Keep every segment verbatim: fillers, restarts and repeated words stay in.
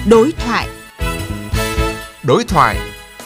Đối thoại. Đối thoại.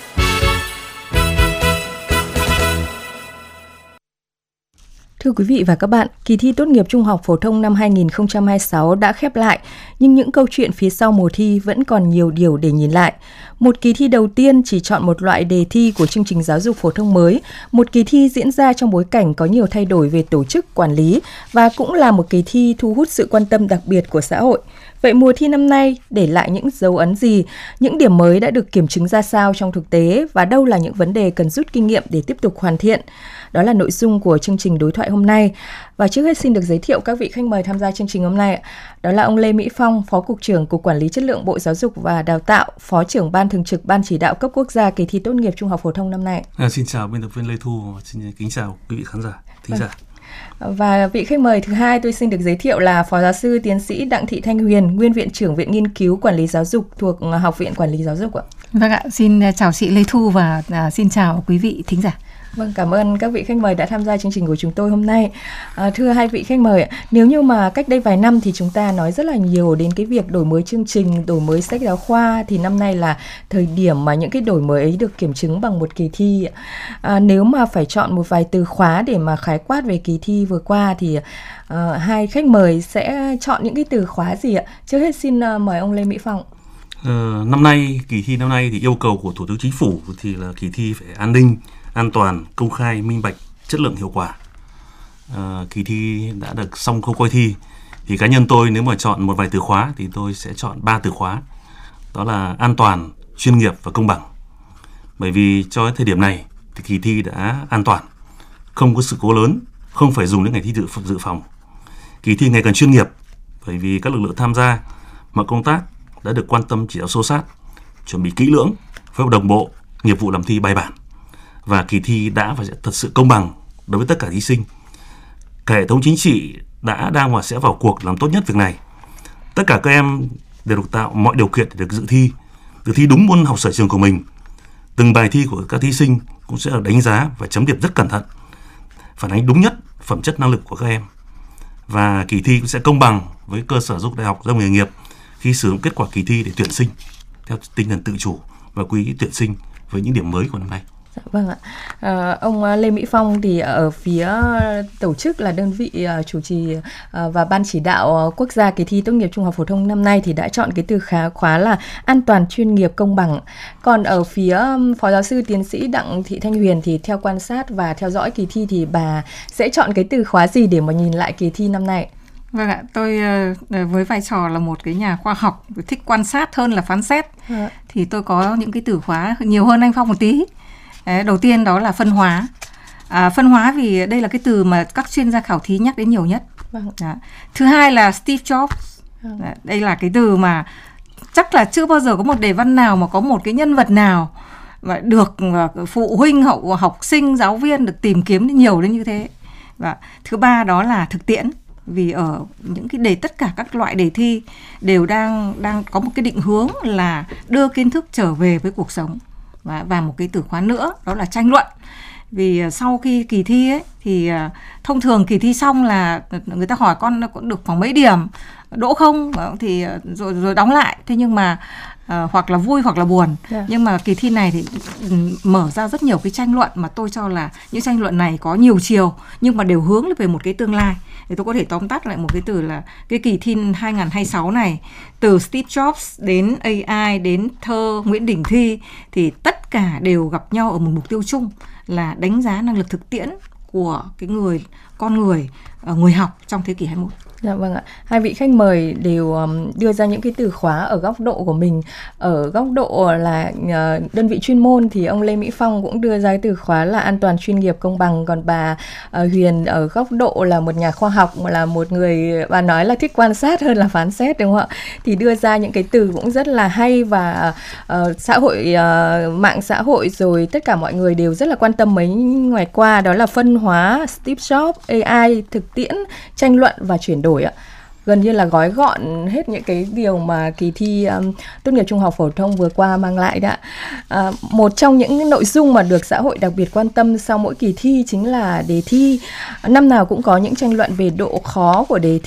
Thưa quý vị và các bạn, kỳ thi tốt nghiệp trung học phổ thông năm hai không hai sáu đã khép lại, nhưng những câu chuyện phía sau mùa thi vẫn còn nhiều điều để nhìn lại. Một kỳ thi đầu tiên chỉ chọn một loại đề thi của chương trình giáo dục phổ thông mới, một kỳ thi diễn ra trong bối cảnh có nhiều thay đổi về tổ chức, quản lý và cũng là một kỳ thi thu hút sự quan tâm đặc biệt của xã hội. Vậy mùa thi năm nay để lại những dấu ấn gì, những điểm mới đã được kiểm chứng ra sao trong thực tế và đâu là những vấn đề cần rút kinh nghiệm để tiếp tục hoàn thiện? Đó là nội dung của chương trình đối thoại hôm nay. Và trước hết xin được giới thiệu các vị khách mời tham gia chương trình hôm nay. Đó là ông Lê Mỹ Phong, Phó Cục trưởng Cục Quản lý Chất lượng Bộ Giáo dục và Đào tạo, Phó trưởng Ban Thường trực Ban Chỉ đạo cấp quốc gia kỳ thi tốt nghiệp trung học phổ thông năm nay. À, xin chào biên tập viên Lê Thu, xin kính chào quý vị khán giả, thính giả. Và vị khách mời thứ hai tôi xin được giới thiệu là Phó Giáo sư Tiến sĩ Đặng Thị Thanh Huyền, Nguyên Viện trưởng Viện Nghiên cứu Quản lý Giáo dục thuộc Học viện Quản lý Giáo dục ạ. Vâng ạ, xin chào chị Lê Thu và à, xin chào quý vị thính giả. Vâng, cảm ơn các vị khách mời đã tham gia chương trình của chúng tôi hôm nay. À, thưa hai vị khách mời, nếu như mà cách đây vài năm thì chúng ta nói rất là nhiều đến cái việc đổi mới chương trình, đổi mới sách giáo khoa, thì năm nay là thời điểm mà những cái đổi mới ấy được kiểm chứng bằng một kỳ thi. À, nếu mà phải chọn một vài từ khóa để mà khái quát về kỳ thi vừa qua thì uh, hai khách mời sẽ chọn những cái từ khóa gì ạ? Trước hết xin uh, mời ông Lê Mỹ Phong. Ờ, năm nay, kỳ thi năm nay thì yêu cầu của Thủ tướng Chính phủ thì là kỳ thi phải an ninh, an toàn, công khai, minh bạch, chất lượng, hiệu quả. À, kỳ thi đã được xong khâu coi thi thì cá nhân tôi nếu mà chọn một vài từ khóa thì tôi sẽ chọn ba từ khóa, đó là an toàn, chuyên nghiệp và công bằng. Bởi vì cho thời điểm này thì kỳ thi đã an toàn, không có sự cố lớn, không phải dùng đến ngày thi dự, dự phòng. Kỳ thi ngày càng chuyên nghiệp bởi vì các lực lượng tham gia mọi công tác đã được quan tâm chỉ đạo sâu sát, chuẩn bị kỹ lưỡng, phối hợp đồng bộ, nghiệp vụ làm thi bài bản. Và kỳ thi đã và sẽ thật sự công bằng đối với tất cả thí sinh. Cả hệ thống chính trị đã, đang và sẽ vào cuộc làm tốt nhất việc này. Tất cả các em đều được tạo mọi điều kiện để được dự thi, được thi đúng môn học sở trường của mình. Từng bài thi của các thí sinh cũng sẽ được đánh giá và chấm điểm rất cẩn thận, phản ánh đúng nhất phẩm chất năng lực của các em. Và kỳ thi cũng sẽ công bằng với cơ sở giáo dục đại học, giáo dục nghề nghiệp khi sử dụng kết quả kỳ thi để tuyển sinh theo tinh thần tự chủ và quy ý tuyển sinh với những điểm mới của năm nay. Vâng ạ. À, ông Lê Mỹ Phong thì ở phía tổ chức là đơn vị uh, chủ trì uh, và ban chỉ đạo uh, quốc gia kỳ thi tốt nghiệp trung học phổ thông năm nay thì đã chọn cái từ khá khóa là an toàn, chuyên nghiệp, công bằng. Còn ở phía um, Phó Giáo sư Tiến sĩ Đặng Thị Thanh Huyền thì theo quan sát và theo dõi kỳ thi thì bà sẽ chọn cái từ khóa gì để mà nhìn lại kỳ thi năm nay? Vâng ạ, tôi với vai trò là một cái nhà khoa học thích quan sát hơn là phán xét, à. thì tôi có những cái từ khóa nhiều hơn anh Phong một tí. Đầu tiên đó là phân hóa. À, phân hóa vì đây là cái từ mà các chuyên gia khảo thí nhắc đến nhiều nhất. Vâng. Thứ hai là Steve Jobs. Vâng. Đây là cái từ mà chắc là chưa bao giờ có một đề văn nào mà có một cái nhân vật nào mà được phụ huynh, hậu học sinh, giáo viên được tìm kiếm nhiều đến như thế. Và thứ ba đó là thực tiễn. Vì ở những cái đề tất cả các loại đề thi đều đang đang có một cái định hướng là đưa kiến thức trở về với cuộc sống. Và, và một cái từ khóa nữa đó là tranh luận. Vì sau khi kỳ thi ấy, thì thông thường kỳ thi xong là người ta hỏi con có được khoảng mấy điểm, đỗ không, thì rồi rồi đóng lại. Thế nhưng mà uh, hoặc là vui hoặc là buồn. Yeah. Nhưng mà kỳ thi này thì mở ra rất nhiều cái tranh luận mà tôi cho là những tranh luận này có nhiều chiều nhưng mà đều hướng về một cái tương lai. Thì tôi có thể tóm tắt lại một cái từ là cái kỳ thi hai không hai sáu này, từ Steve Jobs đến a i đến thơ Nguyễn Đình Thi thì tất cả đều gặp nhau ở một mục tiêu chung là đánh giá năng lực thực tiễn của cái người con người, người học trong thế kỷ hai mươi mốt. Dạ vâng ạ. Hai vị khách mời đều um, đưa ra những cái từ khóa ở góc độ của mình. Ở góc độ là uh, đơn vị chuyên môn thì ông Lê Mỹ Phong cũng đưa ra cái từ khóa là an toàn, chuyên nghiệp, công bằng. Còn bà uh, Huyền ở góc độ là một nhà khoa học, là một người bà nói là thích quan sát hơn là phán xét, đúng không ạ? Thì đưa ra những cái từ cũng rất là hay và uh, xã hội, uh, mạng xã hội rồi tất cả mọi người đều rất là quan tâm mấy ngày qua, đó là phân hóa, Steve Jobs, a i, thực tiễn, tranh luận và chuyển đổi ạ. Gần như là gói gọn hết những cái điều mà kỳ thi um, tốt nghiệp trung học phổ thông vừa qua mang lại đã. À, một trong những nội dung mà được xã hội đặc biệt quan tâm sau mỗi kỳ thi chính là đề thi. Năm nào cũng có những tranh luận về độ khó của đề